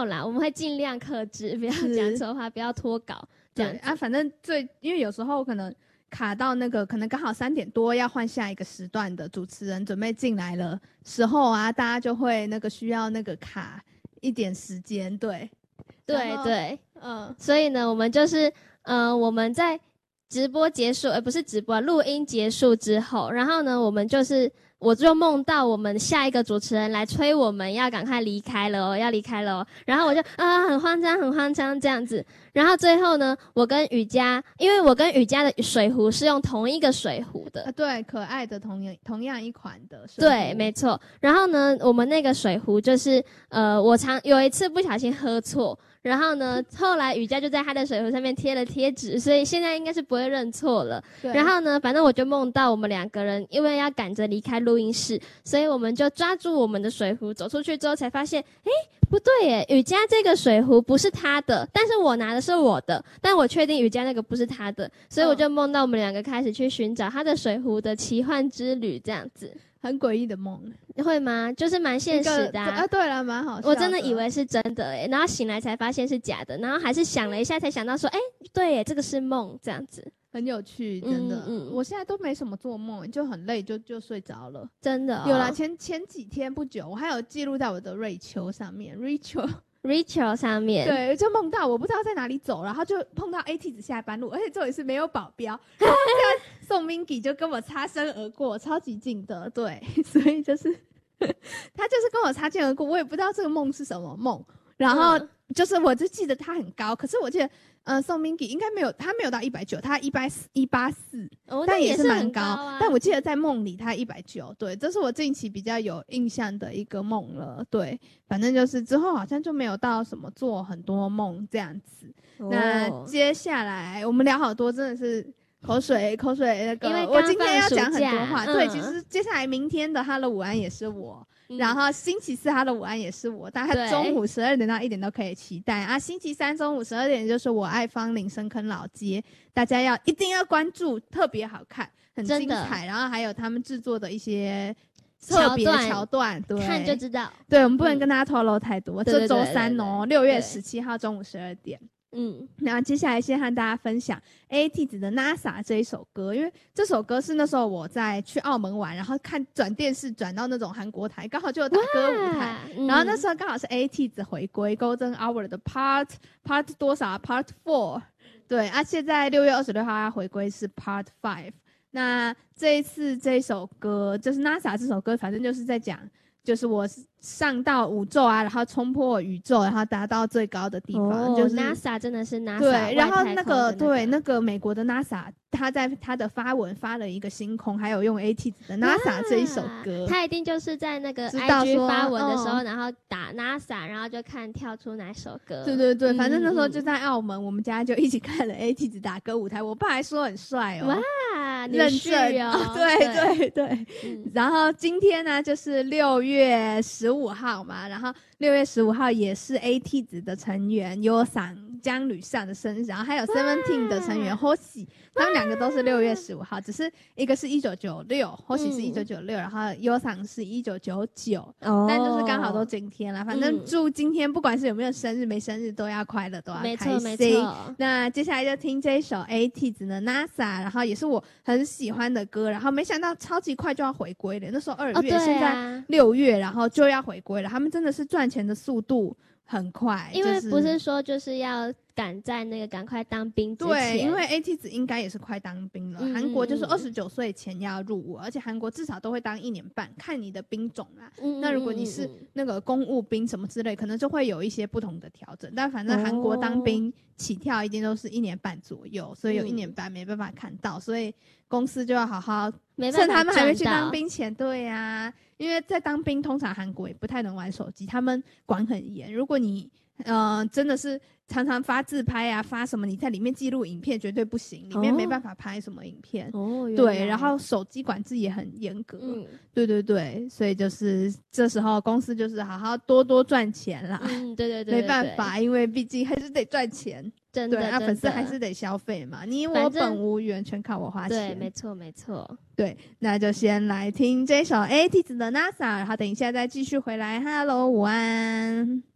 有啦，我们会尽量克制，不要讲错话，不要脱稿。 对啊，反正因为有时候可能卡到那个可能刚好3点多要换下一个时段的主持人准备进来了时候啊，大家就会那个需要那个卡一点时间。对所以呢，我们就是我们在直播结束，不是直播，录音结束之后，然后呢，我就梦到我们下一个主持人来催我们要赶快离开了哦，要离开了哦。然后我就很慌张这样子。然后最后呢，我跟雨佳，因为我跟雨佳的水壶是用同一个水壶的， 对，可爱的同样一款的水壶， 对，没错。然后呢，我们那个水壶就是我有一次不小心喝错。然后呢，后来雨佳就在他的水壶上面贴了贴纸，所以现在应该是不会认错了。然后呢，反正我就梦到我们2个人因为要赶着离开录音室，所以我们就抓住我们的水壶走出去之后才发现，不对耶，雨佳这个水壶不是他的，但是我拿的是我的，但我确定雨佳那个不是他的，所以我就梦到我们2个开始去寻找他的水壶的奇幻之旅，这样子。 很诡异的梦， 会吗？就是蛮现实的对了，蛮好笑的。 我真的以为是真的然后醒来才发现是假的，然后还是想了一下才想到说，对耶，这个是梦，这样子很有趣，真的。我现在都没什么做梦，就很累，就睡着了， 真的。 有啦，前几天不久，我还有记录在我的瑞秋上面 ，Rachel 上面， 对，就梦到我不知道在哪里走，然后就碰到 AT 子下班路，而且这里是没有保镖，宋 Mingy 就跟我擦身而过，超级近的，对，所以就是他就是跟我擦肩而过，我也不知道这个梦是什么梦，然后就是我就记得他很高，可是我记得宋 Mingy 应该他没有到190，他184，但也是蛮高，但我记得在梦里他190，对，这是我近期比较有印象的一个梦了，对，反正就是之后好像就没有到什么做很多梦这样子。那接下来我们聊好多，真的是口水那个，我今天要讲很多话，对，其实接下来明天的哈喽午安也是我。然后星期4哈喽午安也是我，大概中午12点到1点都可以期待啊。星期3中午12点就是我爱芳林深坑老街，大家一定要关注，特别好看，很精彩，然后还有他们制作的一些特别桥段，对， 看就知道。 对，我们不能跟大家透露太多。这周3哦，6月17号中午12点。然后接下来先和大家分享 AT 子的 NASA 这一首歌，因为这首歌是那时候我在去澳门玩，然后转电视转到那种韩国台，刚好就有打歌舞台，然后那时候刚好是 AT 子回归 Golden Hour 的 Part 多少 Part 4， 对啊，现在6月26号要回归是 Part 5。那这一次这一首歌就是 NASA 这首歌，反正就是在讲就是我上到宇宙啊，然后冲破宇宙，然后达到最高的地方，就是 NASA 真的是 NASA。 对，然后那个美国的 NASA， 他在他的发文发了一个星空，还有用 AT 子的 NASA 这一首歌， 他一定就是在那个 IG 发文的时候，然后打 NASA， 然后就看跳出哪首歌。 对，反正那时候就在澳门，我们家就一起看了 AT 子打歌舞台，我爸还说很帅哦， 哇， 认证哦，对。然后今天呢，就是6月15号嘛，然后6月15号也是 AT 子的成员Yosan姜吕尚的生日，然后还有 Seventeen 的成员 Hoshi， 他们2个都是6月15号，只是一个是1996，Hoshi 是1996，然后 Yosan 是1999，但就是刚好都今天啦。反正祝今天不管是有没有生日没生日都要快乐，都要开心。 没错。 那接下来就听这一首 AT 子的 NASA， 然后也是我很喜欢的歌，然后没想到超级快就要回归了，那时候2月，现在6月，然后就要回归了。他们真的是赚钱的速度很快， 因为不是说就是要赶在那个赶快当兵之前。 对，因为 AT 子应该也是快当兵了，韩国就是29岁前要入伍，而且韩国至少都会当1年半，看你的兵种啦。那如果你是那个公务兵什么之类，可能就会有一些不同的调整，但反正韩国当兵起跳一定都是1年半左右，所以有1年半没办法看到，所以公司就要好好趁他们还没去当兵前，对啊，因为在当兵通常韩国也不太能玩手机，他们管很严，如果你真的是常常发自拍啊，发什么你在里面记录影片绝对不行，里面没办法拍什么影片。对，然后手机管制也很严格。对，所以就是这时候公司就是好好多赚钱啦。 对， 没办法，因为毕竟还是得赚钱。 真的， 对，粉丝还是得消费嘛，你我本无缘，全靠我花钱。 对，没错。 对，那就先来听这首 AT 子的 NASA， 然后等一下再继续回来。Hello， 午安。